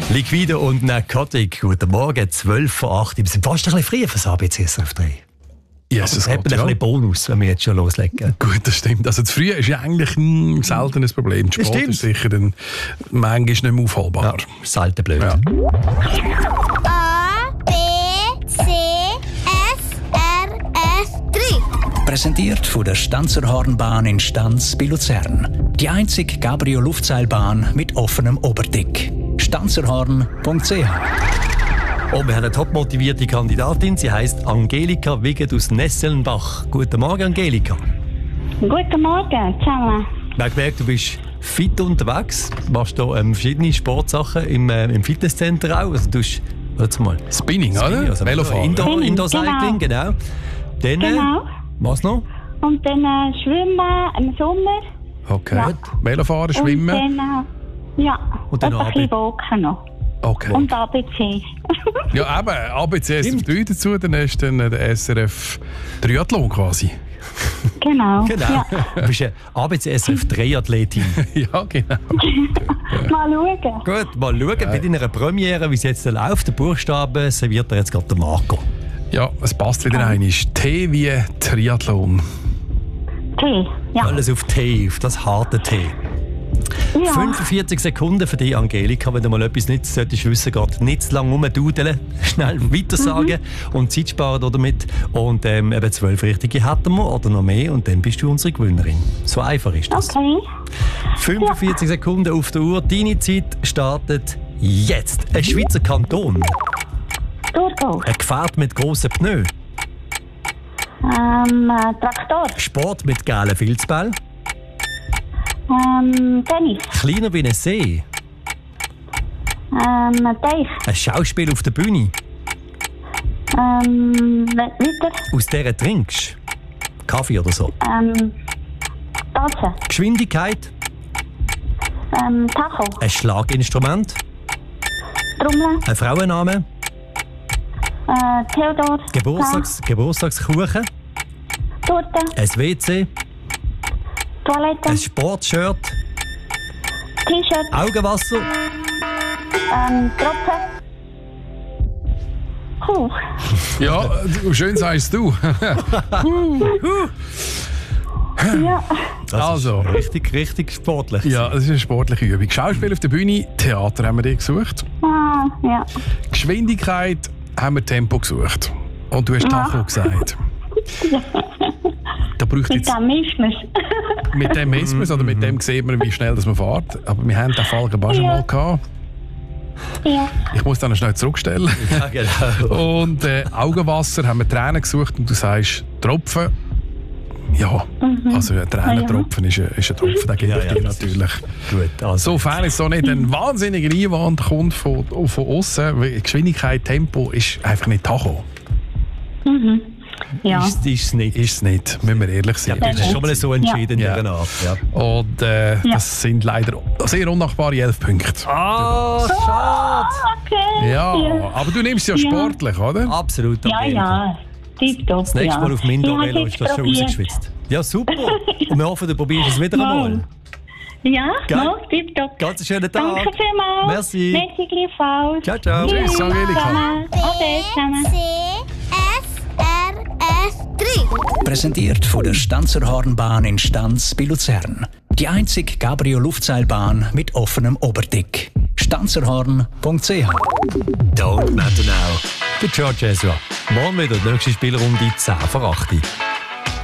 Liquide und Narcotic. Guten Morgen, 12 vor 8. Wir sind fast ein bisschen früh für das ABC SRF 3. Yes, es hat man ein bisschen Bonus, wenn wir jetzt schon loslegen. Gut, das stimmt. Also, das Frühe ist ja eigentlich selten ein Problem. Das Sport ist sicher dann manchmal nicht mehr aufholbar. Ja, selten blöd. Ja. A, B, C, S, R, F, 3. Präsentiert von der Stanzerhornbahn in Stanz bei Luzern. Die einzige Cabrio-Luftseilbahn mit offenem Oberdeck. stanzerhorn.ch. Und wir haben eine top-motivierte Kandidatin. Sie heisst Angelika Wiegand aus Nesselnbach. Guten Morgen, Angelika. Guten Morgen zusammen. Ich habe gemerkt, du bist fit unterwegs. Du machst hier verschiedene Sportsachen im Fitnesscenter auch. Also du hast, warte mal. Spinning, oder? Also Velofahren. Indoor-Cycling, genau. Dann, Genau. was noch? Und dann Schwimmen im Sommer. Okay. Ja. Velofahren, Schwimmen. Und dann, Und dann ein bisschen Walken noch. Okay. Und ABC. Ja, eben. ABC SRF 3 dazu, dann hast du dann den SRF Triathlon quasi. Genau. Genau. Ja. Du bist eine ABC SRF 3-Athletin. Ja, genau. Mal schauen. Gut, mal schauen bei deiner Premiere, wie es jetzt läuft. Der Buchstabe serviert er jetzt gerade der Marco. Ja, es passt wieder ein. T wie Triathlon. T. Ja. Alles auf T, auf das harte T. Ja. 45 Sekunden für dich, Angelika. Wenn du mal etwas nicht solltest wissen, geht nicht zu lange rumdudeln. Schnell weitersagen und Zeit sparen damit. Und eben 12 richtige hätten wir oder noch mehr und dann bist du unsere Gewinnerin. So einfach ist das. Okay. 45 Sekunden auf der Uhr. Deine Zeit startet jetzt. Ein Schweizer Kanton. Thurgau. Ein Gefährt mit grossen Pneu. Traktor. Sport mit gelben Filzbällen. Tennis. Kleiner wie ein See. Teich. Ein Schauspiel auf der Bühne. Weiter. Aus der du trinkst. Kaffee oder so. Tanzen. Geschwindigkeit. Tacho. Ein Schlaginstrument. Trommel. Ein Frauenname. Theodor. Geburtstagskuchen. Torte. Ein WC. Toilette. Ein Sportshirt. T-Shirt. Augenwasser. Tropfen. Ja, schön sagst du. Ja. Das Also. ist richtig sportlich. Ja, das ist eine sportliche Übung. Schauspiel auf der Bühne, Theater haben wir dir gesucht. Ja. Geschwindigkeit haben wir Tempo gesucht. Und du hast Tacho gesagt. Da braucht Mit jetzt dem ist mir's. mit dem messen wir oder mit dem sieht man, wie schnell das man fährt. Aber wir haben den Fall schon mal gehabt. Ja. Ich muss dann noch schnell zurückstellen. Ja, genau. Und Augenwasser haben wir Tränen gesucht und du sagst Tropfen. Ja, also ein Tränentropfen ist ein Tropfen, den gebe ich dir das ist- natürlich. Gut, also. Sofern es so nicht ein wahnsinniger Einwand kommt von außen, weil Geschwindigkeit, Tempo ist einfach nicht Tacho. Ja. Ist es nicht. Ist es nicht, müssen wir ehrlich sein. Das ist schon mal so entschieden Ja. in dieser Art. Ja. Und das sind leider sehr unnachbare 11 Punkte. Ah, schade. Okay. Ja, aber du nimmst ja sportlich, oder? Absolut. Ja, Angelika. ja. Tipptopp. Das nächste Mal auf dem Indoor-Velo Ja, ist das schon probiert. rausgeschwitzt. Ja, super. Und wir hoffen, du probierst es wieder einmal. Ja, Gell? no, tipptopp. Ganz schönen Tag. Danke vielmals. Merci. Merci gleichfalls. Ciao, ciao. Tschüss, Angelika. Zusammen. Ade zusammen. C, S, R, F, 3. Präsentiert von der Stanzerhornbahn in Stanz bei Luzern. Die einzige Cabrio-Luftseilbahn mit offenem Oberdeck. stanzerhorn.ch. Don't matter now. Der George Ezra. Morgen wieder die nächste Spielrunde 10 vor 8.